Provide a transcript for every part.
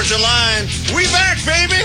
Georgia Line. We back, baby.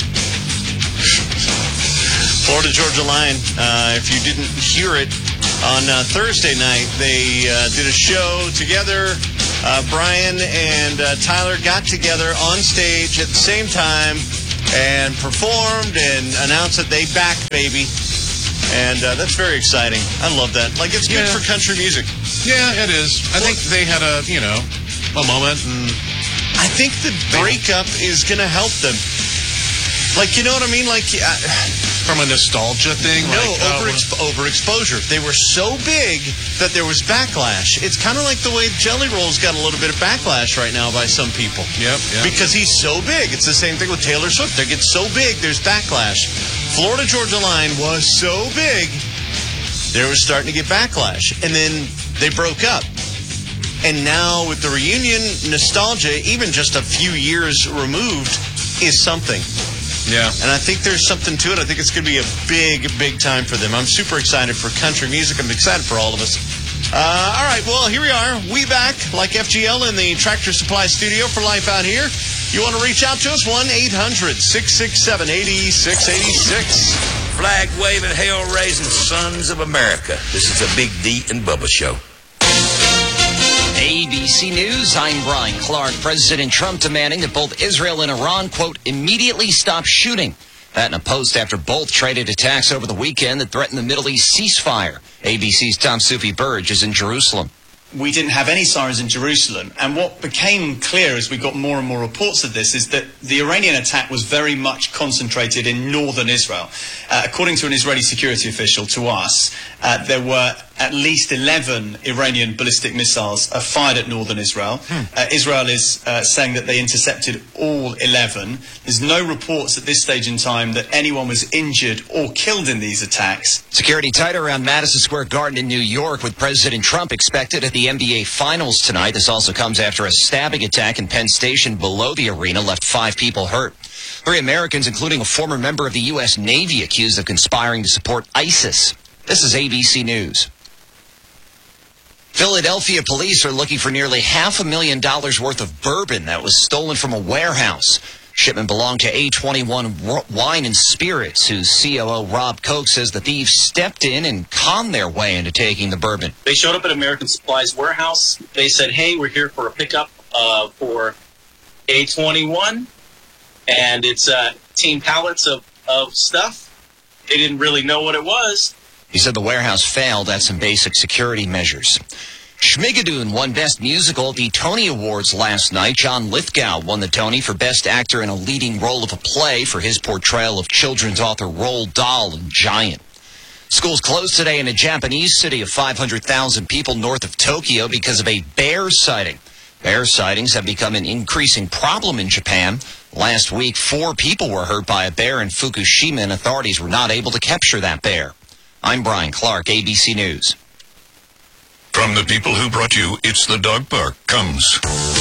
Florida Georgia Line. If you didn't hear it, on Thursday night, they did a show together. Brian and Tyler got together on stage at the same time and performed and announced that they back, baby. And that's very exciting. I love that. Like, it's good for country music. Yeah, it is. I think they had a moment. And I think the breakup is going to help them. Like, you know what I mean? Like, from a nostalgia thing? No, overexposure. They were so big that there was backlash. It's kind of like the way Jelly Roll's got a little bit of backlash right now by some people. Yep. Because he's so big. It's the same thing with Taylor Swift. They get so big, there's backlash. Florida Georgia Line was so big, they were starting to get backlash. And then they broke up. And now with the reunion, nostalgia, even just a few years removed, is something. Yeah. And I think there's something to it. I think it's going to be a big, big time for them. I'm super excited for country music. I'm excited for all of us. All right, well, here we are. We back, like FGL, in the Tractor Supply studio for Life Out Here. You want to reach out to us? 1-800-667-8686. Flag-waving, hell-raising sons of America. This is a Big D and Bubba show. ABC News, I'm Brian Clark. President Trump demanding that both Israel and Iran, quote, immediately stop shooting. That in a post after both traded attacks over the weekend that threatened the Middle East ceasefire. ABC's Tom Sufi Burge is in Jerusalem. We didn't have any sirens in Jerusalem. And what became clear as we got more and more reports of this is that the Iranian attack was very much concentrated in northern Israel. According to an Israeli security official to us, there were at least 11 Iranian ballistic missiles fired at northern Israel. Israel is saying that they intercepted all 11. There's no reports at this stage in time that anyone was injured or killed in these attacks. Security tight around Madison Square Garden in New York, with President Trump expected at the NBA Finals tonight. This also comes after a stabbing attack in Penn Station below the arena left 5 people hurt. 3 Americans, including a former member of the U.S. Navy, accused of conspiring to support ISIS. This is ABC News. Philadelphia police are looking for nearly $500,000 worth of bourbon that was stolen from a warehouse. Shipment belonged to A21 Wine and Spirits, whose COO Rob Koch says the thieves stepped in and conned their way into taking the bourbon. They showed up at American Supply's warehouse. They said, hey, we're here for a pickup for A21, and it's 18 pallets of stuff. They didn't really know what it was. He said the warehouse failed at some basic security measures. Schmigadoon won Best Musical at the Tony Awards last night. John Lithgow won the Tony for Best Actor in a Leading Role of a Play for his portrayal of children's author Roald Dahl in Giant. Schools closed today in a Japanese city of 500,000 people north of Tokyo because of a bear sighting. Bear sightings have become an increasing problem in Japan. Last week, 4 people were hurt by a bear in Fukushima, and authorities were not able to capture that bear. I'm Brian Clark, ABC News. From the people who brought you It's the Dog Park comes